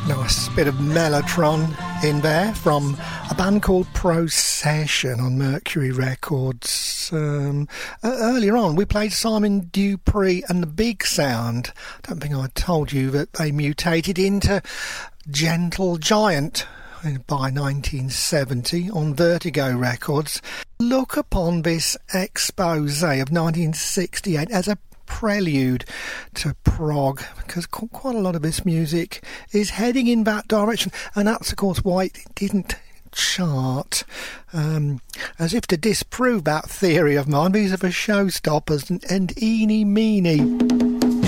Nice bit of Mellotron in there from a band called Procession on Mercury Records. Earlier on we played Simon Dupree and the Big Sound. I don't think I told you that they mutated into Gentle Giant by 1970 on Vertigo Records. Look upon this expose of 1968 as a prelude to prog, because quite a lot of this music is heading in that direction, and that's of course why it didn't chart. As if to disprove that theory of mine, these are the Showstoppers and Eeny Meeny.